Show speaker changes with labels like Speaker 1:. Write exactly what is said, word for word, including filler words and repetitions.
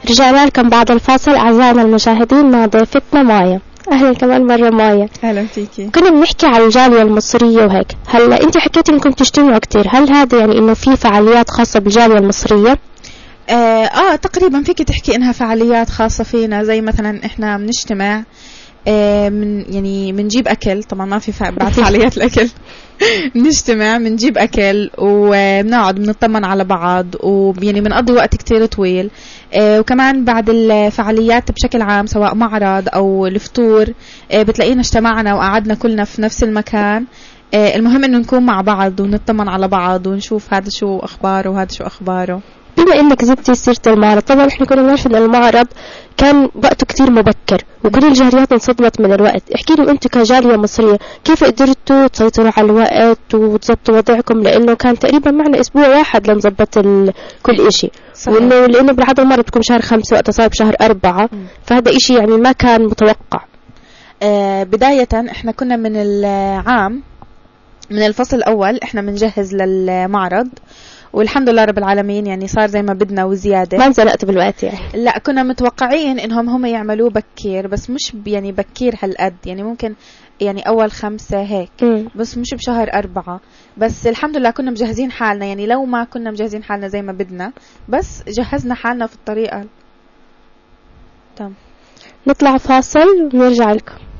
Speaker 1: رجعنا لكم بعد الفاصل أعزائنا المشاهدين مع ضيفتنا مايا. أهلا كمان مرة مايا.
Speaker 2: أهلا فيكي.
Speaker 1: كنا بنحكي عن الجالية المصرية وهيك. هلا أنت حكيتي إنكم تجتمعوا كتير، هل هذا يعني إنه في فعاليات خاصة بالجالية المصرية؟
Speaker 2: آه, آه تقريبا فيك تحكي إنها فعاليات خاصة فينا، زي مثلا إحنا بنجتمع آه من يعني بنجيب أكل، طبعا ما في بعد فعاليات الأكل بنجتمع بنجيب أكل وبنقعد بنطمن على بعض، ويعني بنقضي وقت كتير طويل. آه وكمان بعد الفعاليات بشكل عام سواء معرض أو الفطور آه بتلاقينا اجتمعنا وقعدنا كلنا في نفس المكان. آه المهم إنه نكون مع بعض ونطمن على بعض ونشوف هذا شو أخباره وهذا شو أخباره.
Speaker 1: بما انك زدتي سيرة المعرض، طبعا احنا كنا نعرف ان المعرض كان وقته كتير مبكر وكل الجاليات انصدمت من الوقت. احكي لي انتم كجالية مصرية كيف قدرتوا تسيطروا على الوقت وتظبطوا وضعكم، لانه كان تقريبا معنا اسبوع واحد لنظبط كل اشي، وانه لانه بالعادة المعرض بتكون شهر خمسة وقتها صار بشهر أربعة، فهذا اشي يعني ما كان متوقع.
Speaker 2: آه بداية احنا كنا من العام من الفصل الاول احنا بنجهز للمعرض، والحمد لله رب العالمين يعني صار زي ما بدنا وزيادة.
Speaker 1: ما انزلقت بالوقت يعني.
Speaker 2: لا كنا متوقعين انهم هم يعملوه بكير، بس مش يعني بكير هالقد، يعني ممكن يعني اول خمسة هيك م. بس مش بشهر أربعة. بس الحمد لله كنا مجهزين حالنا، يعني لو ما كنا مجهزين حالنا زي ما بدنا بس جهزنا حالنا في الطريقة.
Speaker 1: تمام، نطلع فاصل ونرجع لكم.